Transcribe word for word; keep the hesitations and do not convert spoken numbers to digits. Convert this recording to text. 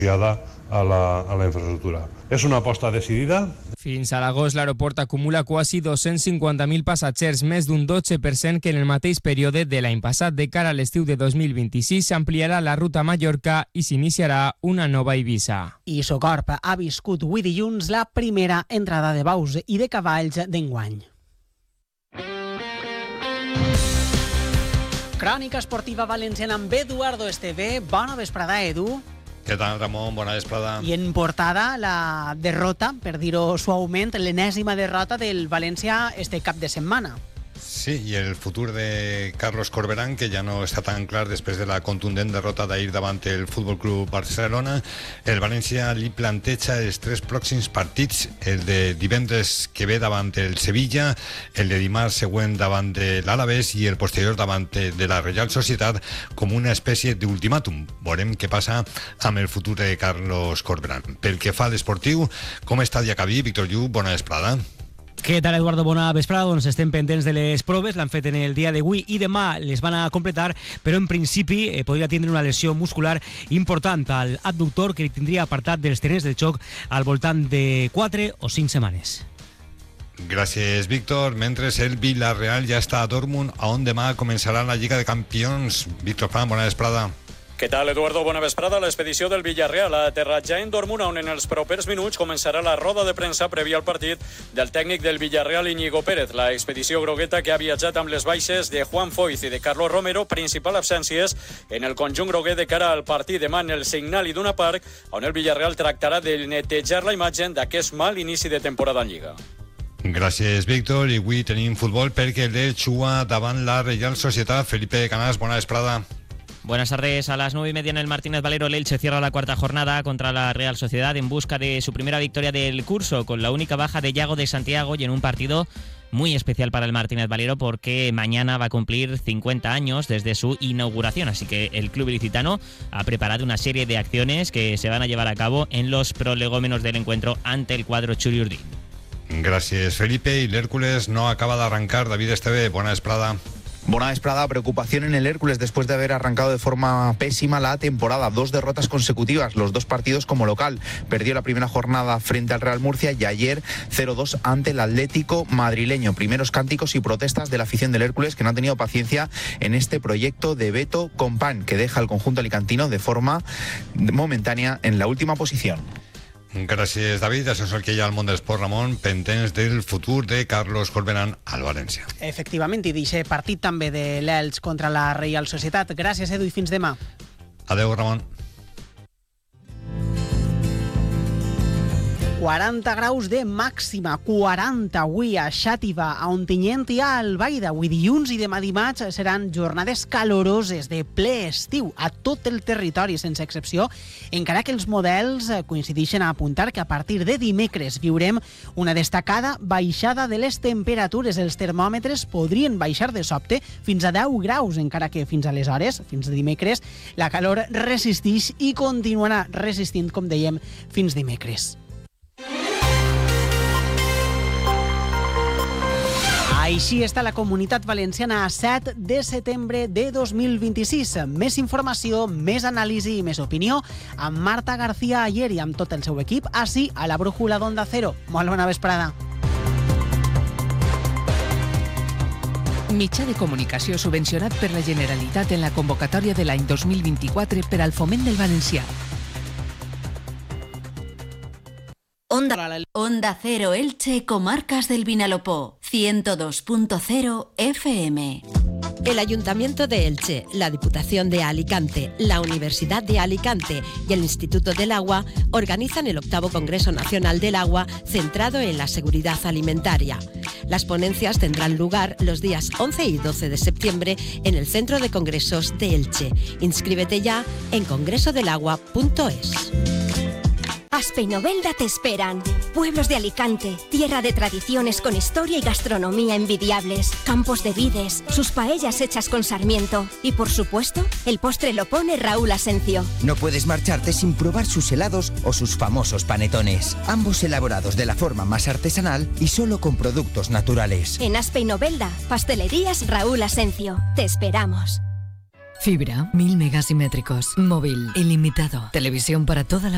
a la, a la infraestructura. És una aposta decidida. Fins a l'agost, l'aeroport acumula quasi dos-cents cinquanta mil passatgers, més d'un dotze per cent que en el mateix període de l'any passat. De cara a l'estiu de dos mil vint-i-sis, s'ampliarà la ruta a Mallorca i s'iniciarà una nova Eivissa. I Socorp ha viscut avui dilluns la primera entrada de bous i de cavalls d'enguany. Crònica esportiva valenciana amb Eduardo Esteve. Bona vesprada, Edu. Què tal, Ramon? Bona vesprada. I en portada, la derrota, per dir-ho suaument, l'enèsima derrota del València este cap de setmana. Sí, i el futur de Carlos Corberán, que ja no està tan clar després de la contundent derrota d'ahir davant el Futbol Club Barcelona. El València li planteja els tres pròxims partits, el de divendres que ve davant el Sevilla, el de dimarts següent davant de l'Alavés i el posterior davant de la Reial Societat, com una espècie d'ultimàtum. Veurem què passa amb el futur de Carlos Corberán. Pel que fa a l'esportiu, com està Diacabí? Víctor Lluc, bona vesprada. Què tal, Eduardo? Bona vesprada. Doncs estem pendents de les proves, l'han fet en el dia d'avui i demà les van a completar, però en principi eh, podria tindre una lesió muscular important al abductor que tindria apartat dels terrenys de joc al voltant de quatre o cinc setmanes. Gràcies, Víctor. Mentre el Villarreal ja està a Dortmund, on demà començarà la Lliga de Campions. Víctor Fan, bona vesprada. Què tal, Eduardo? Bona vesprada. L'expedició del Villarreal ha aterrat ja en Dortmund, on en els propers minuts començarà la roda de premsa prèvia al partit del tècnic del Villarreal, Íñigo Pérez. La expedició grogueta que ha viatjat amb les baixes de Juan Foyth i de Carlos Romero, principal absències en el conjunt groguer de cara al partit demà en el Signal Iduna Park, on el Villarreal tractarà de netejar la imatge d'aquest mal inici de temporada en Lliga. Gràcies, Víctor. I avui tenim futbol perquè el juga davant la Reial Societat. Felipe Canals, bona vesprada. Buenas tardes. A las nueve y media en el Martínez Valero, el Elche cierra la cuarta jornada contra la Real Sociedad en busca de su primera victoria del curso, con la única baja de Yago de Santiago y en un partido muy especial para el Martínez Valero porque mañana va a cumplir cincuenta años desde su inauguración, así que el club ilicitano ha preparado una serie de acciones que se van a llevar a cabo en los prolegómenos del encuentro ante el cuadro Churiurdin. Gràcies, Felipe. Y el Hércules no acaba de arrancar. David Esteve, bona vesprada. Buena vesprada. Preocupación en el Hércules después de haber arrancado de forma pésima la temporada. Dos derrotas consecutivas, los dos partidos como local. Perdió la primera jornada frente al Real Murcia y ayer cero dos ante el Atlético madrileño. Primeros cánticos y protestas de la afición del Hércules, que no ha tenido paciencia en este proyecto de Beto Compán, que deja al conjunto alicantino de forma momentánea en la última posición. Gràcies, David. Això és el que hi ha al món del esport, Ramon, pendents del futur de Carlos Corberán al València. Efectivament, i d'aquest partit també de l'Elx contra la Reial Societat. Gràcies, Edu, i fins demà. Adeu, Ramon. quaranta graus de màxima, quaranta avui a Xàtiva, a Ontinyent i a Albaida. Avui dilluns i demà dimarts seran jornades caloroses de ple estiu a tot el territori, sense excepció, encara que els models coincideixen a apuntar que a partir de dimecres viurem una destacada baixada de les temperatures. Els termòmetres podrien baixar de sobte fins a deu graus, encara que fins aleshores, fins a dimecres, la calor resisteix i continuarà resistint, com dèiem, fins dimecres. Així està la Comunitat Valenciana a set de setembre de dos mil vint-i-sis. Més informació, més anàlisi i més opinió amb Marta García Ayer i amb tot el seu equip, així a la Brújula d'Onda Cero. Molt bona vesprada. Mitjà de comunicació subvencionat per la Generalitat en la convocatòria de l'any dos mil vint-i-quatre per al foment del valencià. Onda, Onda Cero Elche, Comarcas del Vinalopó, ciento dos punto cero F M. El Ayuntamiento de Elche, la Diputación de Alicante, la Universidad de Alicante y el Instituto del Agua organizan el octavo Congreso Nacional del Agua centrado en la seguridad alimentaria. Las ponencias tendrán lugar los días once y doce de septiembre en el Centro de Congresos de Elche. Inscríbete ya en congreso del agua punto es. Aspe y Novelda te esperan. Pueblos de Alicante, tierra de tradiciones con historia y gastronomía envidiables, campos de vides, sus paellas hechas con sarmiento y, por supuesto, el postre lo pone Raúl Asencio. No puedes marcharte sin probar sus helados o sus famosos panetones, ambos elaborados de la forma más artesanal y solo con productos naturales. En Aspe y Novelda, pastelerías Raúl Asencio. Te esperamos. Fibra, mil megasimétricos, móvil, ilimitado, televisión para toda la